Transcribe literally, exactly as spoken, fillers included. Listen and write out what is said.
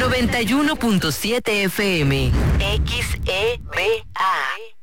noventa y uno punto siete F M. X E B A.